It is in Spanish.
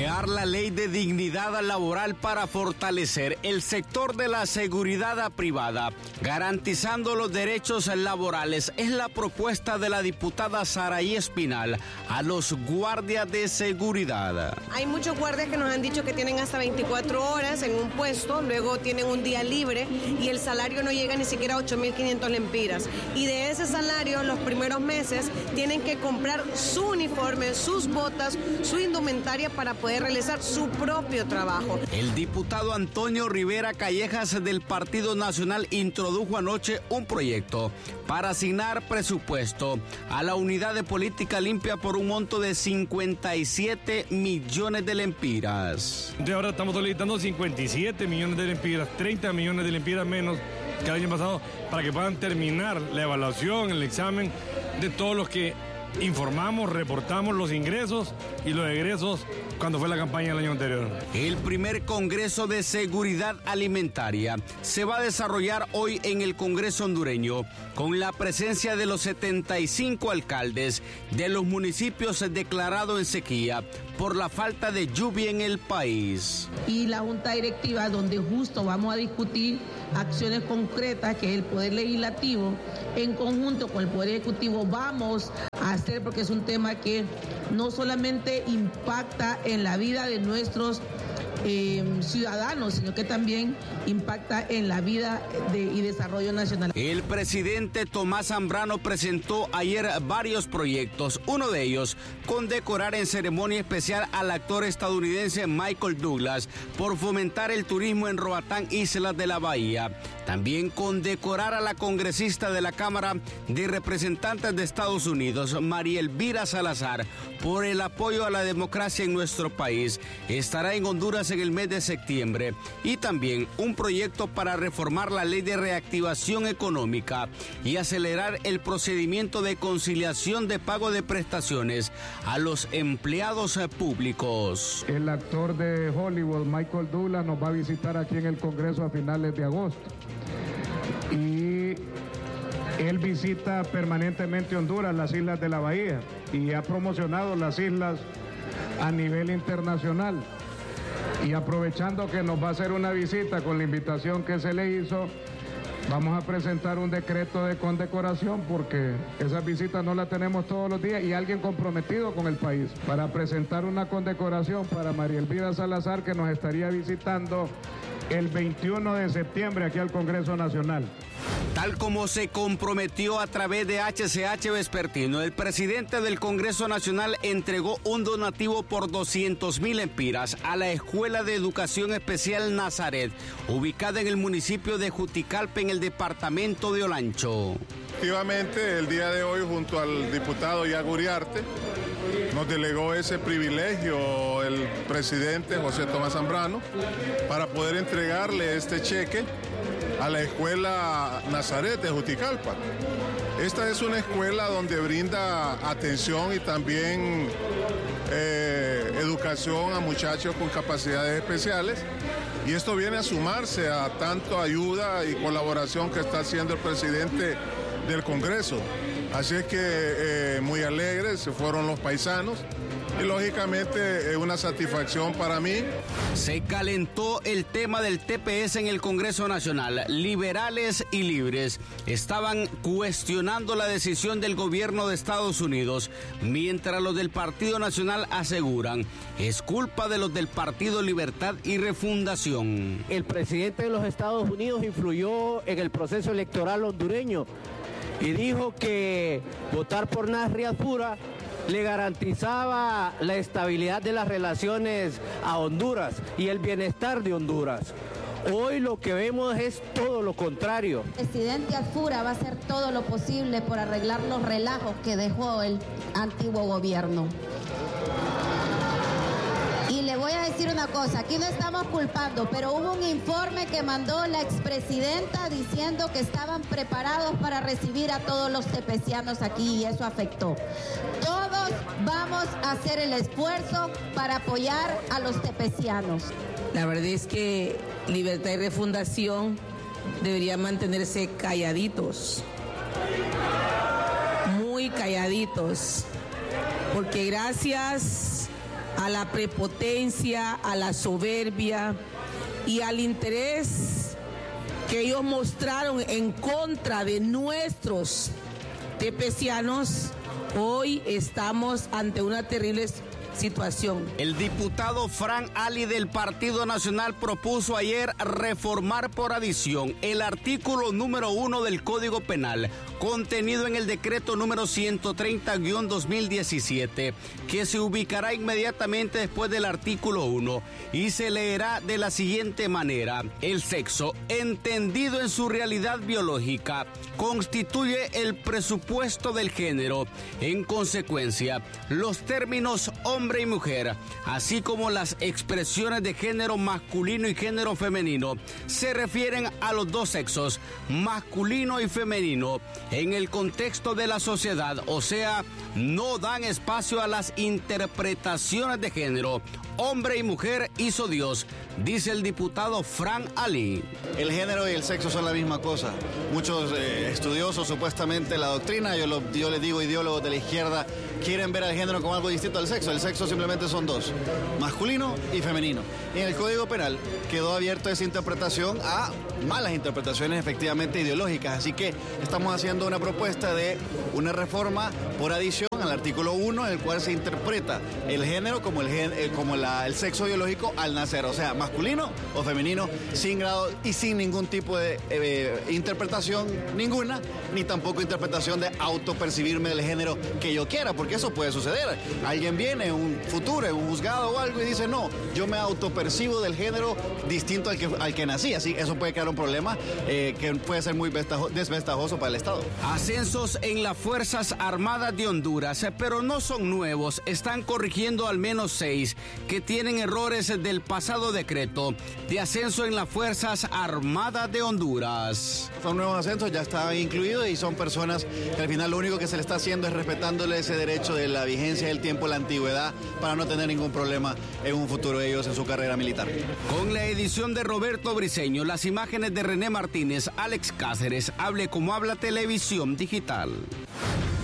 Crear la ley de dignidad laboral para fortalecer el sector de la seguridad privada, garantizando los derechos laborales, es la propuesta de la diputada Saraí Espinal a los guardias de seguridad. Hay muchos guardias que nos han dicho que tienen hasta 24 horas en un puesto, luego tienen un día libre y el salario no llega ni siquiera a 8.500 lempiras. Y de ese salario, los primeros meses, tienen que comprar su uniforme, sus botas, su indumentaria para poder realizar su propio trabajo. El diputado Antonio Rivera Callejas del Partido Nacional introdujo anoche un proyecto para asignar presupuesto a la Unidad de Política Limpia por un monto de 57 millones de lempiras. De ahora estamos solicitando 57 millones de lempiras, 30 millones de lempiras menos que el año pasado, para que puedan terminar la evaluación, el examen de todos los que informamos, reportamos los ingresos y los egresos cuando fue la campaña del año anterior. El primer Congreso de Seguridad Alimentaria se va a desarrollar hoy en el Congreso hondureño con la presencia de los 75 alcaldes de los municipios declarados en sequía por la falta de lluvia en el país. Y la Junta Directiva, donde justo vamos a discutir acciones concretas que el Poder Legislativo en conjunto con el Poder Ejecutivo vamos a hacer, porque es un tema que no solamente impacta en la vida de nuestros ciudadanos, sino que también impacta en la vida y desarrollo nacional. El presidente Tomás Zambrano presentó ayer varios proyectos, uno de ellos condecorar en ceremonia especial al actor estadounidense Michael Douglas por fomentar el turismo en Roatán, Islas de la Bahía. También condecorar a la congresista de la Cámara de Representantes de Estados Unidos, María Elvira Salazar, por el apoyo a la democracia en nuestro país. Estará en Honduras en el mes de septiembre. Y también un proyecto para reformar la ley de reactivación económica y acelerar el procedimiento de conciliación de pago de prestaciones a los empleados públicos. El actor de Hollywood, Michael Douglas, nos va a visitar aquí en el Congreso a finales de agosto. Y él visita permanentemente Honduras, las Islas de la Bahía, y ha promocionado las islas a nivel internacional. Y aprovechando que nos va a hacer una visita con la invitación que se le hizo, vamos a presentar un decreto de condecoración, porque esas visitas no las tenemos todos los días, y alguien comprometido con el país, para presentar una condecoración para María Elvira Salazar, que nos estaría visitando el 21 de septiembre aquí al Congreso Nacional. Tal como se comprometió a través de HCH Vespertino, el presidente del Congreso Nacional entregó un donativo por 200,000 lempiras a la Escuela de Educación Especial Nazaret, ubicada en el municipio de Juticalpa, en el departamento de Olancho. Efectivamente, el día de hoy, junto al diputado Iago Uriarte, nos delegó ese privilegio el presidente José Tomás Zambrano para poder entregarle este cheque a la Escuela Nazaret de Juticalpa. Esta es una escuela donde brinda atención y también educación a muchachos con capacidades especiales, y esto viene a sumarse a tanto ayuda y colaboración que está haciendo el presidente del Congreso. Así es que muy alegres se fueron los paisanos y lógicamente es una satisfacción para mí. Se calentó el tema del TPS en el Congreso Nacional. Liberales y libres estaban cuestionando la decisión del gobierno de Estados Unidos, mientras los del Partido Nacional aseguran es culpa de los del Partido Libertad y Refundación. El presidente de los Estados Unidos influyó en el proceso electoral hondureño y dijo que votar por Nasri Adfura le garantizaba la estabilidad de las relaciones a Honduras y el bienestar de Honduras. Hoy lo que vemos es todo lo contrario. El presidente Adfura va a hacer todo lo posible por arreglar los relajos que dejó el antiguo gobierno. Y le voy a decir una cosa, aquí no estamos culpando, pero hubo un informe que mandó la expresidenta diciendo que estaban preparados para recibir a todos los tepecianos aquí, y eso afectó. Todos vamos a hacer el esfuerzo para apoyar a los tepecianos. La verdad es que Libertad y Refundación debería mantenerse calladitos, muy calladitos, porque gracias a la prepotencia, a la soberbia y al interés que ellos mostraron en contra de nuestros tepecianos, hoy estamos ante una terrible situación. El diputado Fran Ali del Partido Nacional propuso ayer reformar por adición el artículo número 1 del Código Penal, contenido en el decreto número 130-2017, que se ubicará inmediatamente después del artículo 1 y se leerá de la siguiente manera: el sexo, entendido en su realidad biológica, constituye el presupuesto del género. En consecuencia, los términos hombre y mujer, así como las expresiones de género masculino y género femenino, se refieren a los dos sexos, masculino y femenino, en el contexto de la sociedad, o sea, no dan espacio a las interpretaciones de género. Hombre y mujer hizo Dios, dice el diputado Fran Ali. El género y el sexo son la misma cosa. Muchos estudiosos, supuestamente la doctrina, yo les digo ideólogos de la izquierda, quieren ver al género como algo distinto al sexo. El sexo simplemente son dos, masculino y femenino. Y en el Código Penal quedó abierta esa interpretación a malas interpretaciones efectivamente ideológicas. Así que estamos haciendo una propuesta de una reforma por adición al artículo 1, en el cual se interpreta el género como el sexo biológico al nacer, o sea, masculino o femenino, sin grado y sin ningún tipo de interpretación ninguna, ni tampoco interpretación de autopercibirme del género que yo quiera, porque eso puede suceder. Alguien viene en un futuro, en un juzgado o algo, y dice, no, yo me autopercibo del género distinto al que nací. Así, eso puede crear un problema que puede ser muy desventajoso para el Estado. Ascensos en las Fuerzas Armadas de Honduras, pero no son nuevos, están corrigiendo al menos 6 que tienen errores del pasado decreto de ascenso en las Fuerzas Armadas de Honduras. Son nuevos ascensos, ya estaban incluidos y son personas que al final lo único que se le está haciendo es respetándole ese derecho de la vigencia del tiempo, la antigüedad, para no tener ningún problema en un futuro ellos en su carrera militar. Con la edición de Roberto Briceño, las imágenes de René Martínez, Alex Cáceres, Hable como habla Televisión Digital.